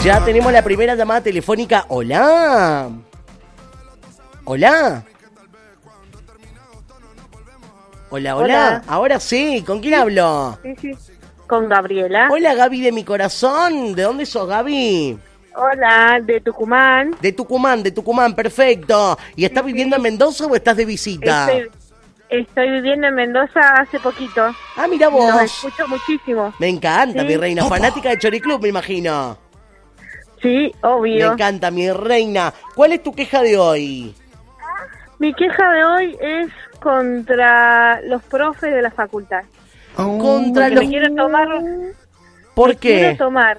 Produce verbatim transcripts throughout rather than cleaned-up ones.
Ya tenemos la primera llamada telefónica. Hola. Hola. Hola, hola. Hola. Ahora sí, ¿con quién hablo? Sí, sí. Con Gabriela. Hola, Gaby de mi corazón. ¿De dónde sos, Gaby? Hola, de Tucumán. De Tucumán, de Tucumán, perfecto. ¿Y estás Sí, viviendo sí. en Mendoza o estás de visita? Estoy, estoy viviendo en Mendoza hace poquito. Ah, mira vos. Los escucho muchísimo. Me encanta, Sí. mi reina. Fanática de Choriclub, me imagino. Sí, Me obvio. encanta, mi reina. ¿Cuál es tu queja de hoy? Mi queja de hoy es contra los profes de la facultad. Contra Porque los... me quiero tomar... ¿Por me qué? Quiero tomar...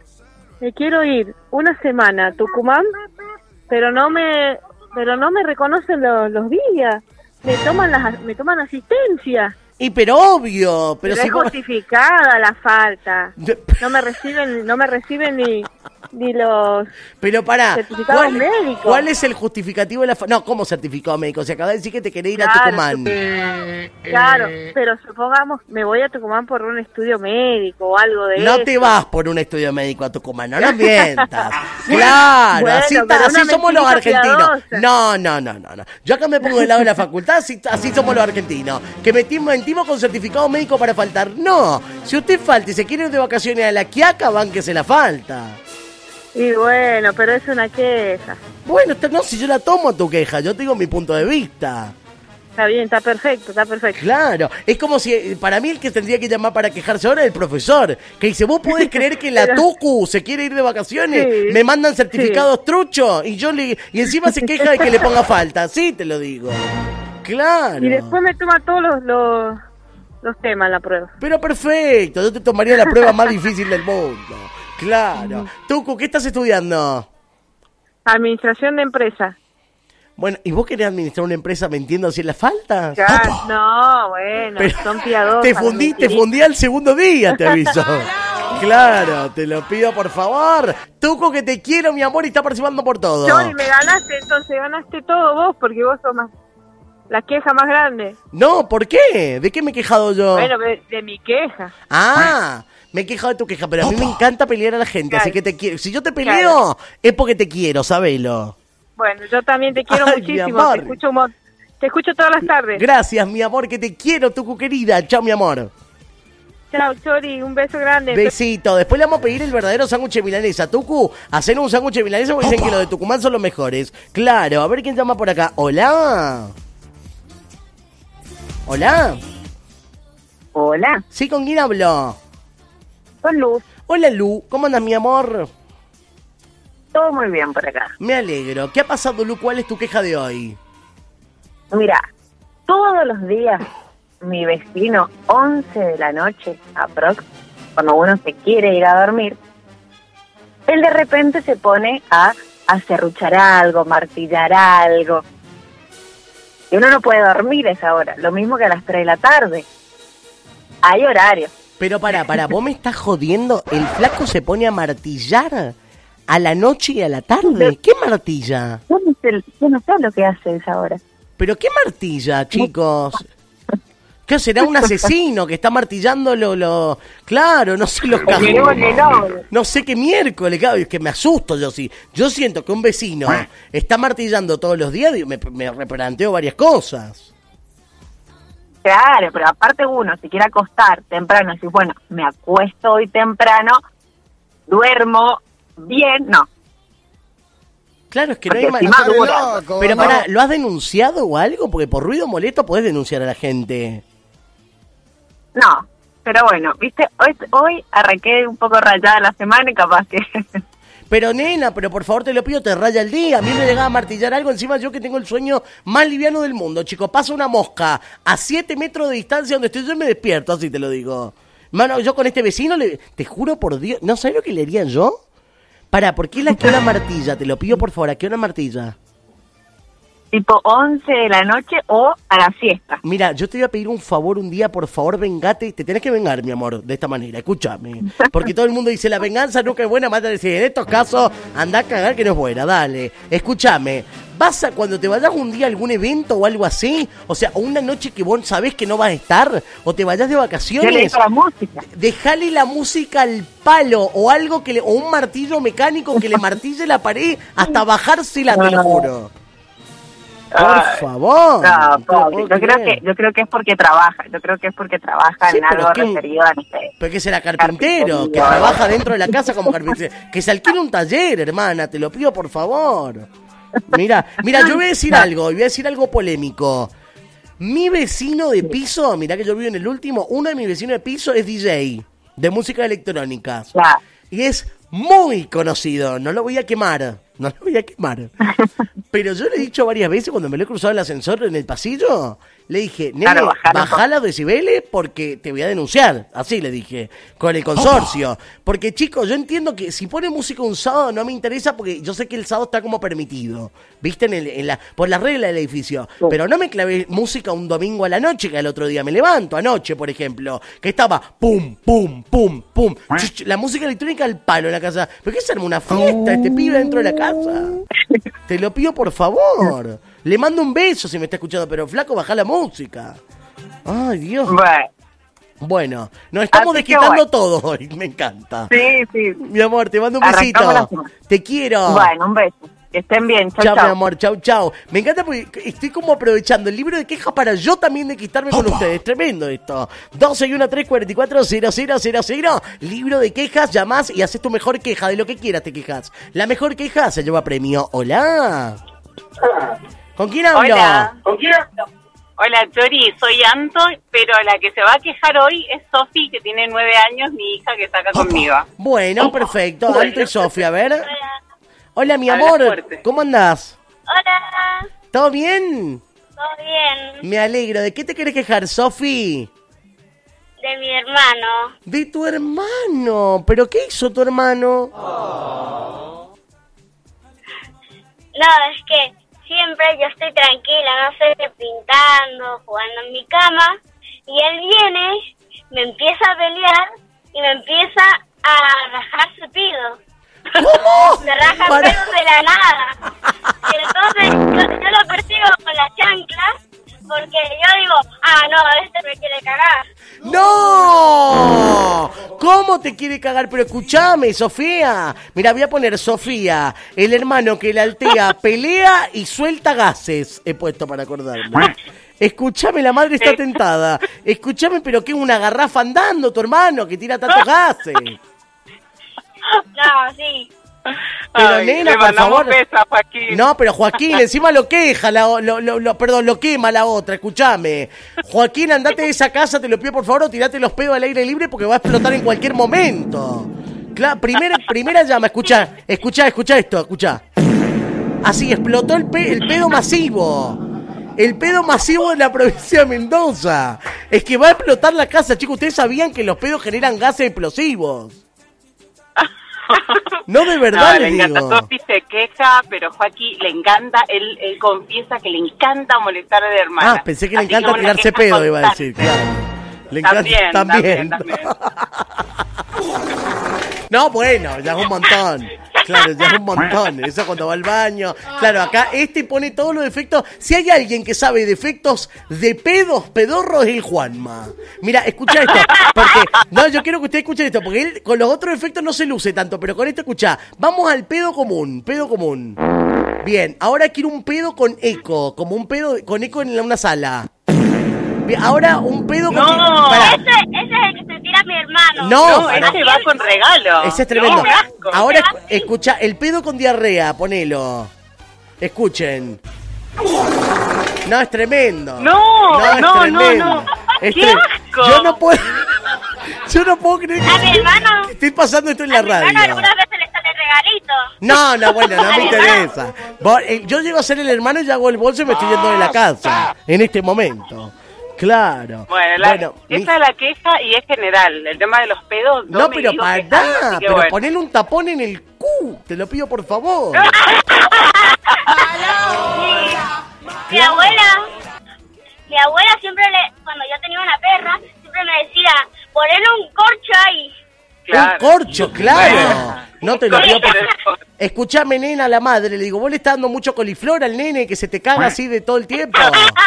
Me quiero ir una semana a Tucumán, pero no me... Pero no me reconocen los, los días. Me toman las, me toman asistencia. Y pero obvio, pero, Pero, si es vos... justificada la falta. De- No me reciben, no me reciben ni, ni los Pero pará, certificados ¿cuál, médicos. ¿cuál es el justificativo de la... fa- No, ¿cómo certificado médico? Se acaba de decir que te querés ir a Claro, Tucumán. Claro, pero supongamos me voy a Tucumán por un estudio médico o algo de No eso. te vas por un estudio médico a Tucumán, no nos mientas. Claro, Bueno, así, pero así una somos los mentirita argentinos. piadosa. No, no, no, no, no. Yo acá me pongo del lado de la facultad, así, así somos los argentinos. Que metimos, mentimos con certificado médico para faltar. No, si usted falta y se quiere ir de vacaciones a la Quiaca, banquese la falta. Y bueno, pero es una queja. Bueno, está- no, si yo la tomo tu queja, yo tengo mi punto de vista. Está bien, está perfecto, está perfecto. Claro, es como si, eh, para mí el que tendría que llamar para quejarse ahora es el profesor, que dice, ¿vos podés creer que la Pero- Tucu se quiere ir de vacaciones? Sí, Me mandan certificados truchos y yo le, y encima se queja de que le ponga falta, sí te lo digo. Claro. Y después me toma todos los, los, los temas en la prueba. Pero perfecto, yo te tomaría la prueba más difícil del mundo. Claro. Tucu, ¿qué estás estudiando? Administración de empresa. Bueno, ¿y vos querés administrar una empresa mintiendo así en las faltas? Ya, no, bueno, Pero son piadosas. Te fundí, te fundí al segundo día, te aviso. Claro, te lo pido por favor. Tuco, que te quiero, mi amor, y está participando por todo. Chori, me ganaste, entonces ganaste todo vos, porque vos sos más, la queja más grande. No, ¿por qué? ¿De qué me he quejado yo? Bueno, de, de mi queja. Ah, me he quejado de tu queja, pero a mí me encanta pelear a la gente, así Claro. que te quiero. Si yo te peleo, es porque te quiero, sabelo. Bueno, yo también te quiero Ay, mi muchísimo, amor. te escucho, un mon- te escucho todas las tardes. Gracias, mi amor, que te quiero, Tucu querida. Chao, mi amor. Chao, Chori, un beso grande. Besito. Después le vamos a pedir el verdadero sándwich de milanesa. Tucu, hacer un sándwich de milanesa porque dicen que los de Tucumán son los mejores. Claro, a ver quién llama por acá. Hola. Hola. Hola, Sí, ¿con quién hablo? con Luz. Hola, Lu. ¿Cómo andas, mi amor? Todo muy bien por acá. Me alegro. ¿Qué ha pasado, Lu? ¿Cuál es tu queja de hoy? Mira, todos los días mi vecino, once de la noche, aprox, cuando uno se quiere ir a dormir, él de repente se pone a, a serruchar algo, martillar algo. Y uno no puede dormir a esa hora, lo mismo que a las tres de la tarde. Hay horario. Pero para, para, ¿vos me estás jodiendo? ¿El flaco se pone a martillar a la noche y a la tarde? ¿Qué martilla? Yo no sé, yo no sé lo que hace a esa hora. ¿Pero qué martilla, chicos? ¿Qué será un asesino que está martillando lo, lo... Claro, no sé los cajones. No sé qué miércoles, claro, es que me asusto yo sí. Yo siento que un vecino está martillando todos los días y me, me replanteo varias cosas. Claro, pero aparte uno, si quiere acostar temprano, decir, bueno, me acuesto hoy temprano, duermo bien, no. Claro, es que no hay Porque ma- encima no, dura. loco, Pero para, ¿lo has denunciado o algo? Porque por ruido molesto podés denunciar a la gente. No, pero bueno, viste, hoy, hoy arranqué un poco rayada la semana y capaz que... Pero nena, pero por favor te lo pido, te raya el día. A mí me llegaba a martillar algo, encima yo que tengo el sueño más liviano del mundo, chicos. Pasa una mosca a siete metros de distancia donde estoy yo y me despierto, así te lo digo. Mano, yo con este vecino, le, te juro por Dios, ¿no sabes lo que le haría yo? Para, ¿por qué la que una martilla? Te lo pido por favor, ¿a qué una martilla? tipo once de la noche o a la siesta. Mira, yo te voy a pedir un favor un día, por favor, vengate. Te tenés que vengar, mi amor, de esta manera. Escúchame. Porque todo el mundo dice, la venganza nunca es buena. Más de decir, en estos casos, anda a cagar que no es buena. Dale, escúchame. vas a, cuando te vayas un día a algún evento o algo así, o sea, o una noche que vos sabés que no vas a estar, o te vayas de vacaciones, la música. dejale la música al palo, o algo que le, o un martillo mecánico que le martille la pared hasta bajársela, te lo juro. Por Ay, favor. No, no pobre. puedo Yo creo creer. que yo creo que es porque trabaja, yo creo que es porque trabaja Sí, en pero algo es que- referido a no sé. Pero que será carpintero, Carpintería. que trabaja dentro de la casa como carpintero. Que se alquile un taller, hermana, te lo pido por favor. Mira, mira, yo voy a decir algo, voy a decir algo polémico. Mi vecino de piso, mirá que yo vivo en el último, uno de mis vecinos de piso es D J de música electrónica. Ya. Y es muy conocido, no lo voy a quemar, no lo voy a quemar. Pero yo le he dicho varias veces cuando me lo he cruzado el ascensor en el pasillo, le dije, nene, Claro, bajar un bajá los decibeles porque te voy a denunciar. Así le dije, con el consorcio. Porque, chicos, yo entiendo que si pone música un sábado no me interesa porque yo sé que el sábado está como permitido, ¿viste? En el, en la, por la regla del edificio. Sí. Pero no me clavé música un domingo a la noche, que al otro día me levanto, anoche, por ejemplo, que estaba pum, pum, pum, pum. Ch- La música electrónica al palo en la casa. ¿Pero qué se arma una fiesta este pibe dentro de la casa? Te lo pido por favor. Le mando un beso si me está escuchando, pero flaco, baja la música. Ay, Dios. Bueno, Bueno, nos estamos Así que desquitando bueno. todo hoy, me encanta. sí, sí. Mi amor, te mando un Arrancamos la besito. semana. Te quiero. Bueno, un beso. Que estén bien. Chau, Chao, chau. mi amor, chau, chau. Me encanta porque estoy como aprovechando el libro de quejas para yo también de quitarme con ustedes. Tremendo esto. dos seis uno tres cuatro cuatro cero cero cero cero. Libro de quejas, llamás y haces tu mejor queja. De lo que quieras te quejas. La mejor queja se lleva premio. Hola. ¿Con quién hablo? Hola. Hola, Chori, soy Anto, pero la que se va a quejar hoy es Sofi, que tiene nueve años, mi hija que está acá conmigo. Bueno, perfecto. Anto y Sofía, a ver. Hola, mi Habla amor. fuerte. ¿Cómo andás? Hola, ¿Todo bien? ¿todo bien? Me alegro. ¿De qué te querés quejar, Sofi? De mi hermano. De tu hermano. ¿Pero qué hizo tu hermano? No, es que siempre yo estoy tranquila, no sé, pintando, jugando en mi cama, y él viene, me empieza a pelear y me empieza a rajar su pido. ¿Cómo? Me raja Para- pedos de la nada. Y entonces yo, yo lo persigo con las chanclas porque yo digo, ah, no, este me quiere cagar. ¡No! ¿Cómo te quiere cagar? Pero escúchame, Sofía. Mira, voy a poner Sofía, el hermano que la altea, pelea y suelta gases. He puesto para acordarme. Escúchame, la madre está tentada. Escúchame, pero que es una garrafa andando tu hermano que tira tantos gases. No, sí. Pero, Ay, nena, le por mandamos favor. besos a Joaquín. No, pero Joaquín, encima lo queja, la, lo, lo, lo- perdón, lo quema la otra, escúchame. Joaquín, andate de esa casa, te lo pido por favor, o tirate los pedos al aire libre porque va a explotar en cualquier momento. Claro, primera, primera llama, escuchá, escuchá, escuchá esto, escuchá. Así, explotó el, pe- el pedo masivo. El pedo masivo de la provincia de Mendoza. Es que va a explotar la casa, chicos. Ustedes sabían que los pedos generan gases explosivos. No, de verdad No, le le encanta. digo. Sofi se queja, pero Joaquín le encanta, él, él confiesa que le encanta molestar a la hermana. Ah, pensé que le Así encanta una tirarse queja pedo, iba a decir, constante. claro. Le encanta También, también. también, también. No, bueno, ya es un montón. Claro, ya es un montón. Eso cuando va al baño. Claro, acá este pone todos los defectos. Si hay alguien que sabe defectos de pedos, pedorros, es el Juanma. Mira, escucha esto. Porque, no, yo quiero que ustedes escuchen esto. Porque él con los otros defectos no se luce tanto. Pero con esto, escucha. Vamos al pedo común. Pedo común. Bien, ahora quiero un pedo con eco. Como un pedo con eco en una sala. Bien, ahora un pedo con... No. Pará. Ese, ese es el que se tira mi hermano. No, No, pará. ese va con regalo. Ese es tremendo. No, qué asco. Ahora, escu- escucha, el pedo con diarrea, ponelo. Escuchen. No, es tremendo. No, es no, tremendo. no, no. Es ¡Qué tre- asco! Yo no puedo... Yo no puedo creer A mi que... hermano, que estoy pasando esto en la a mi hermano radio. algunas veces le sale regalito. No, no, bueno, no A me mi hermano. interesa. Vos- eh, Yo llego a ser el hermano y ya hago el bolso y me estoy yendo de la casa. En este momento. Claro. Bueno, la, Bueno, mi- esa es la queja y es general. El tema de los pedos. yo No, me pero vivo pará, quejando, así que pero bueno. ponele un tapón en el cu, te lo pido por favor. Mi abuela, mi abuela siempre le, cuando yo tenía una perra, siempre me decía, ponele un corcho ahí. Claro. Un corcho, claro. No te lo pido por favor. Escuchame, nena, a la madre. Le digo, ¿vos le estás dando mucho coliflor al nene que se te caga así de todo el tiempo?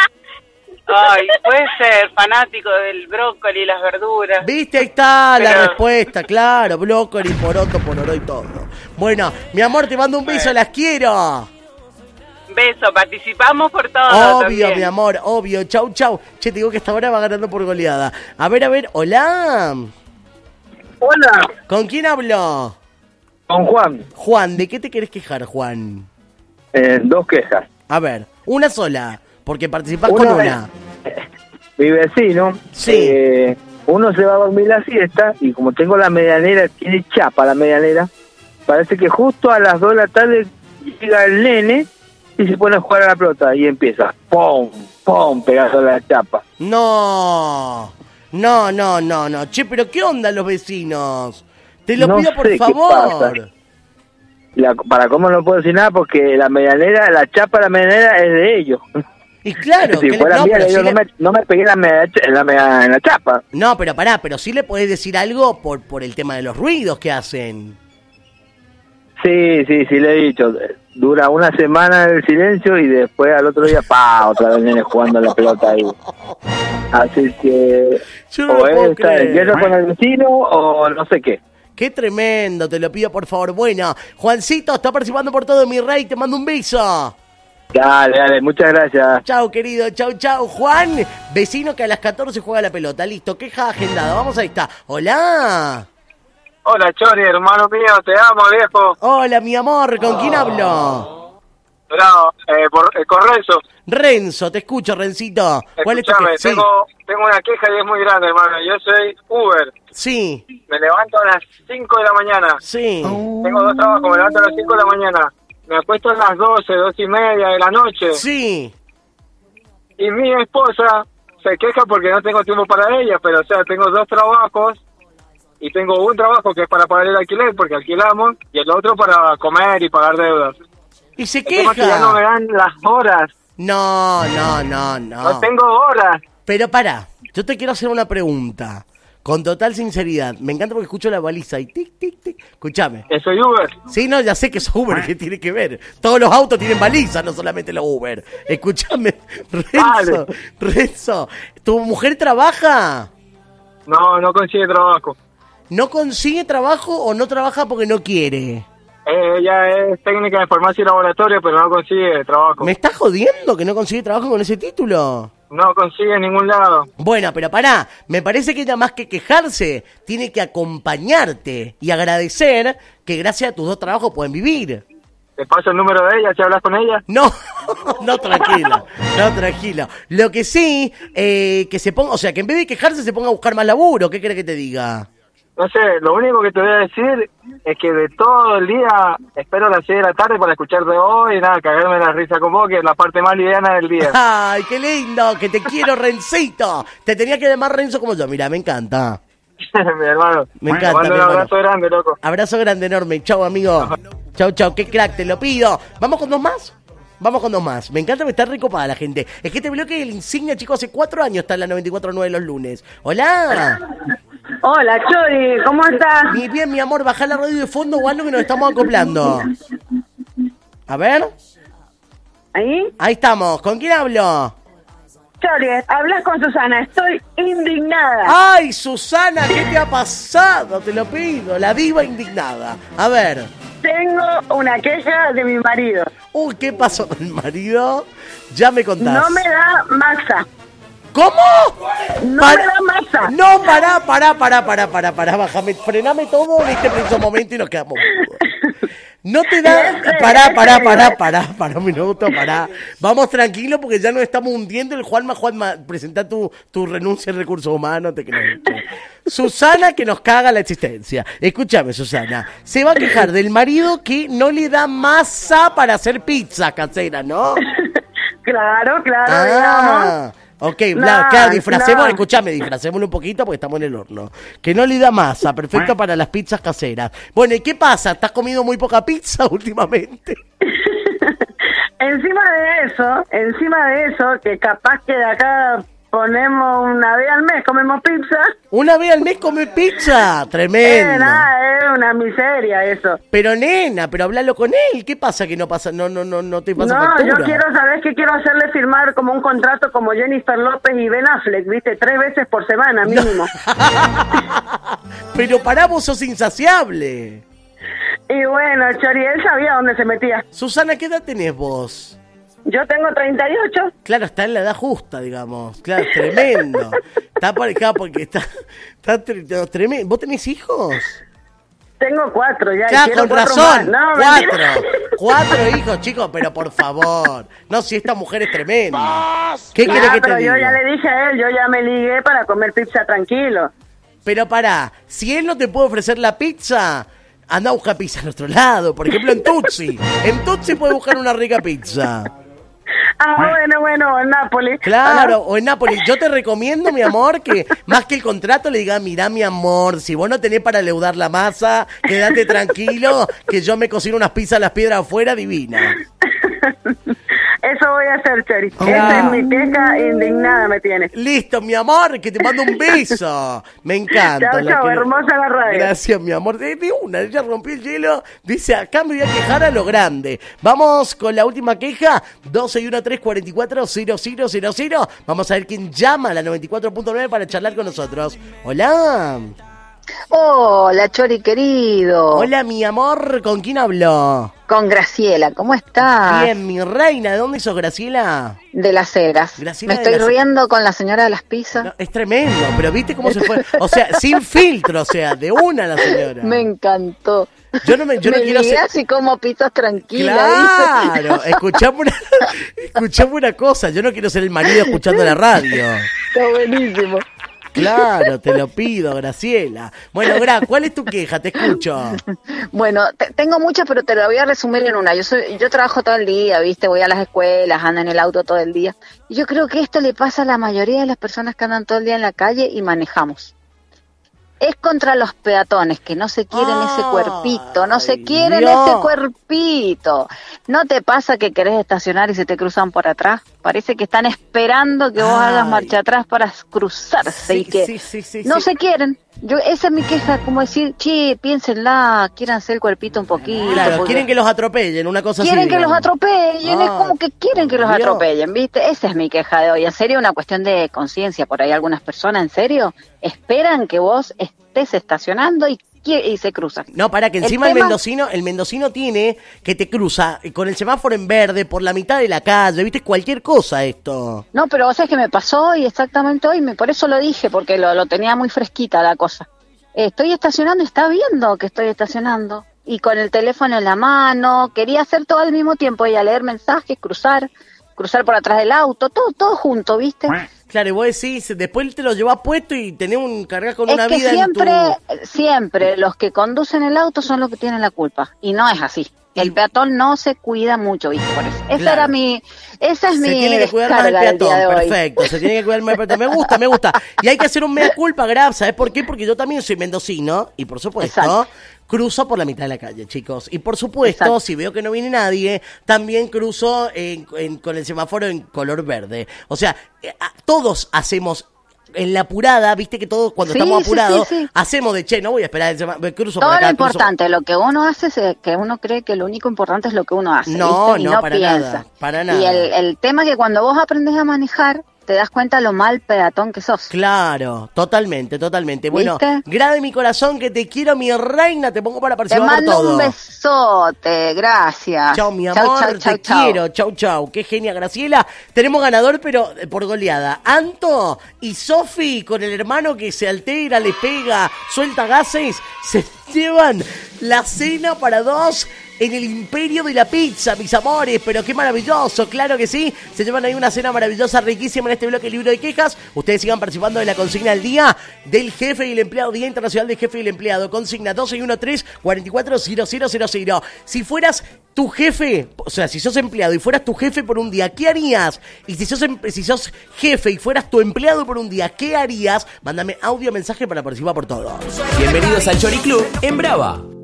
Ay, puede ser fanático del brócoli y las verduras. ¿Viste? Ahí está Pero... la respuesta, claro. Brócoli, poroto, pororó y todo. Bueno, mi amor, te mando un beso, las quiero. Beso, participamos por todo. Obvio, también. mi amor, obvio. Chau, chau. Che, te digo que esta hora va ganando por goleada. A ver, a ver, hola. Hola. ¿Con quién hablo? Con Juan. Juan, ¿de qué te querés quejar, Juan? Eh, dos quejas. A ver, una sola, porque participás Una con una. es, Mi vecino, Sí. eh, uno se va a dormir la siesta y como tengo la medianera, tiene chapa la medianera, parece que justo a las dos de la tarde llega el nene y se pone a jugar a la pelota y empieza, pum, pum, pegando la chapa. No, no, no, no, no. Che, pero ¿qué onda los vecinos? Te lo No pido por sé qué favor. pasa. La, para cómo no puedo decir nada porque la medianera, la chapa de la medianera es de ellos. Y claro, si que fuera le, no, mía, pero yo sí no, le- me, no me pegué en la, media- en la, media- en la chapa. no, pero pará, pero sí le podés decir algo por, por el tema de los ruidos que hacen. Sí, sí, sí, le he dicho. Dura una semana el silencio y después al otro día, pa, otra vez nene jugando a la pelota ahí. Así que, Yo no o lo puedo él está creer. en guerra con el vecino o no sé qué. Qué tremendo, te lo pido por favor. Bueno, Juancito, está participando por todo, mi rey, te mando un beso. Dale, dale, muchas gracias. Chau, querido, chau, chau. Juan, vecino que a las catorce juega la pelota. Listo, queja agendada. Vamos, ahí está. Hola. Hola, Chori, hermano mío, te amo, viejo. Hola, mi amor, ¿con quién hablo? Bravo, eh, por, eh, con Renzo. Renzo, te escucho, Rencito. ¿Cuál es tu Escuchame, queja? Sí. tengo, tengo una queja y es muy grande, hermano. Yo soy Uber. Sí, Me levanto a las cinco de la mañana. sí. Tengo dos trabajos, me levanto a las cinco de la mañana. Me acuesto a las doce, dos y media de la noche. Sí. Y mi esposa se queja porque no tengo tiempo para ella, pero o sea, tengo dos trabajos. Y tengo un trabajo que es para pagar el alquiler, porque alquilamos, y el otro para comer y pagar deudas. Y se El tema es que ya no me queja. dan las horas. No, no, no, no. No tengo horas. Pero pará, yo te quiero hacer una pregunta. Con total sinceridad. Me encanta porque escucho la baliza y tic, tic, tic. Escúchame. Que soy Uber. Sí, no, ya sé que es Uber, ¿qué tiene que ver? Todos los autos tienen baliza, no solamente los Uber. Escúchame, Renzo, Vale. Renzo, ¿tu mujer trabaja? No, no consigue trabajo. ¿No consigue trabajo o no trabaja porque no quiere? Eh, ella es técnica de farmacia y laboratorio, pero no consigue trabajo. ¿Me estás jodiendo que no consigue trabajo con ese título? No consigue en ningún lado. Bueno, pero pará, me parece que ella más que quejarse, tiene que acompañarte y agradecer que gracias a tus dos trabajos pueden vivir. Te paso el número de ella, si hablas con ella. No, no, tranquila, no, tranquila. Lo que sí, eh, que se ponga, o sea, que en vez de quejarse se ponga a buscar más laburo, ¿qué querés que te diga? No sé, lo único que te voy a decir es que de todo el día espero las seis de la tarde para escucharte hoy y nada, cagarme la risa con vos, que es la parte más liviana del día. Ay, qué lindo, que te quiero, Rencito. Te tenía que llamar Renzo como yo, mira, me encanta. Mi hermano. Me Te encanta, mando mi un hermano. abrazo grande, loco. Abrazo grande, enorme. Chau, amigo. Chau, chau, qué crack, te lo pido. ¿Vamos con dos más? Vamos con dos más. Me encanta que está recopada la gente. Es que este bloque el Insignia, chicos, hace cuatro años está en la noventa y cuatro nueve los lunes. Hola. Hola, Chori, ¿cómo estás? Muy bien, mi amor, bajá la radio de fondo o algo que nos estamos acoplando. A ver. ¿Ahí? Ahí estamos. ¿Con quién hablo? Chori, hablas con Susana, estoy indignada. ¡Ay, Susana! ¿Qué te ha pasado? Te lo pido. La diva indignada. A ver. Tengo una queja de mi marido. Uy, ¿qué pasó con el marido? Ya me contás. No me da masa. ¿Cómo? No Para- me da masa. No, pará, pará, pará, pará, pará, pará, bájame, frename todo en este preciso momento y nos quedamos mudos. No te da... Ese, Pará, ese pará, es. pará, pará, pará un minuto, pará. Vamos tranquilo porque ya nos estamos hundiendo. El Juanma, Juanma, presenta tu, tu renuncia en recursos humanos, te creo. Susana que nos caga la existencia. Escúchame, Susana. Se va a quejar del marido que no le da masa para hacer pizza casera, ¿no? Claro, claro, digamos. Ah, ok, No, bla, claro, disfracemos, no. escuchame, disfracémoslo un poquito porque estamos en el horno. Que no le da masa, perfecto para las pizzas caseras. Bueno, ¿y qué pasa? ¿Estás comiendo muy poca pizza últimamente? Encima de eso, encima de eso, que capaz que de acá ponemos una vez al mes, comemos pizza. Una vez al mes come pizza, Eh, tremendo. nada, es una miseria eso. Pero nena, pero hablalo con él. ¿Qué pasa que no pasa? No, no, no, no te pasa No, factura. yo quiero saber que quiero hacerle firmar como un contrato como Jennifer López y Ben Affleck, ¿viste? Tres veces por semana mínimo. Pero pará, vos sos insaciable. Y bueno, Chori, él sabía dónde se metía. Susana, ¿qué edad tenés vos? Yo tengo treinta y ocho. Claro, está en la edad justa, digamos. Claro, es tremendo. Está por acá porque está, está tre- tremendo. ¿Vos tenés hijos? Tengo cuatro ya. y Claro, quiero con cuatro razón. más. No, cuatro. mentira. Cuatro hijos, chicos, pero por favor. No, si esta mujer es tremenda. ¿Qué Ya, querés que te pero yo diga? ya le dije a él, yo ya me ligué para comer pizza tranquilo. Pero pará, si él no te puede ofrecer la pizza, anda a buscar pizza en otro lado. Por ejemplo, en Tutsi. En Tutsi puedes buscar una rica pizza. Ah, bueno, bueno, en Nápoles. Claro, o en Nápoles. Yo te recomiendo, mi amor, que más que el contrato le diga, mirá, mi amor, si vos no tenés para leudar la masa, quédate tranquilo, que yo me cocino unas pizzas a las piedras afuera divina. Eso voy a hacer, Chori. Ah. Esa es mi queja, indignada me tiene. Listo, mi amor, que te mando un beso. Me encanta. Chao, la chao, quiero. hermosa la radio. Gracias, mi amor. De, de una, ella rompió el hielo. Dice, acá me voy a quejar a lo grande. Vamos con la última queja. doce y uno tres cuarenta y cuatro cero cero cero cero. Vamos a ver quién llama a la noventa y cuatro punto nueve para charlar con nosotros. Hola. Hola, Chori querido. Hola, mi amor. ¿Con quién habló? Con Graciela, ¿cómo estás? Bien, mi reina. ¿De dónde sos, Graciela? De Las Heras. Graciela Me de estoy Las- riendo con la señora de las pizzas. No, es tremendo, pero ¿viste cómo se fue? O sea, sin filtro, o sea, de una la señora. Me encantó. Yo no me, yo no me quiero ligué ser... así como pizzas tranquilas. Claro, escuchame una, escuchame una cosa, yo no quiero ser el marido escuchando la radio. Está buenísimo. Claro, te lo pido, Graciela. Bueno, Gra, ¿cuál es tu queja? Te escucho. Bueno, te- tengo muchas, pero te la voy a resumir en una. Yo soy, yo trabajo todo el día, ¿viste? Voy a las escuelas, ando en el auto todo el día. Y yo creo que esto le pasa a la mayoría de las personas que andan todo el día en la calle y manejamos. Es contra los peatones, que no se quieren Ay, ese cuerpito, no se quieren Dios. ese cuerpito. ¿No te pasa que querés estacionar y se te cruzan por atrás? Parece que están esperando que vos Ay. hagas marcha atrás para cruzarse y Sí, que sí, sí, sí, no sí. se quieren. Yo Esa es mi queja, como decir, che, piénsenla, quieran hacer el cuerpito un poquito. Claro, porque quieren que los atropellen, una cosa quieren así. que los digamos. atropellen, es Ah, como que quieren que los Dios. atropellen, ¿viste? Esa es mi queja de hoy. En serio, una cuestión de conciencia. Por ahí algunas personas, en serio, esperan que vos estés estacionando y, qui- y se cruzan. No, para que El encima el, tema- mendocino, el mendocino tiene que te cruza con el semáforo en verde por la mitad de la calle, ¿viste? Cualquier cosa esto. No, pero vos sabés que me pasó hoy, exactamente hoy, me, por eso lo dije, porque lo, lo tenía muy fresquita la cosa. Eh, estoy estacionando y está viendo que estoy estacionando. Y con el teléfono en la mano, quería hacer todo al mismo tiempo, y a leer mensajes, cruzar, cruzar por atrás del auto, todo, todo junto, ¿viste? Claro, y vos decís, después te lo llevas puesto y tenés un cargas con Es una que vida siempre, en tu... siempre los que conducen el auto son los que tienen la culpa. Y no es así. El peatón no se cuida mucho, ¿viste? Por eso. Esa Claro. era mi, esa es Se mi tiene que cuidar más del descarga del día de peatón, hoy. perfecto, se tiene que cuidar más del peatón. Me gusta, me gusta. Y hay que hacer un mea culpa, Grab, ¿sabes por qué? Porque yo también soy mendocino y por supuesto Exacto. cruzo por la mitad de la calle, chicos. Y por supuesto, Exacto. si veo que no viene nadie, también cruzo en- en- con el semáforo en color verde. O sea, eh, a- todos hacemos... En la apurada, viste que todos cuando Sí, estamos sí, apurados, sí, sí. hacemos de che, no voy a esperar el semáforo, cruzo Todo por acá. lo cruzo- importante, lo que uno hace es que uno cree que lo único importante es lo que uno hace. No, ¿viste? Y no, no para piensa. nada, para nada. Y el, el tema es que cuando vos aprendes a manejar, te das cuenta lo mal peatón que sos. Claro, totalmente, totalmente. Bueno, ¿Viste? grave mi corazón que te quiero, mi reina, te pongo para Te participar por mando todo. un besote, gracias. Chao, mi Chau, amor, chau, te chau, chau. quiero. Chau, chau. Qué genia, Graciela. Tenemos ganador, pero eh, por goleada. Anto y Sofi, con el hermano que se altera, le pega, suelta gases, se llevan la cena para dos en el Imperio de la Pizza, mis amores. Pero qué maravilloso, claro que sí. Se llevan ahí una cena maravillosa, riquísima en este bloque libro de quejas. Ustedes sigan participando de la consigna del día del jefe y el empleado, Día Internacional del Jefe y el Empleado. Consigna doce y uno tres cuarenta y cuatro cero cero cero cero. Si fueras tu jefe, o sea, si sos empleado y fueras tu jefe por un día, ¿qué harías? Y si sos, em- si sos jefe y fueras tu empleado por un día, ¿qué harías? Mándame audio mensaje para participar por todo. Bienvenidos al Chori Club en Brava.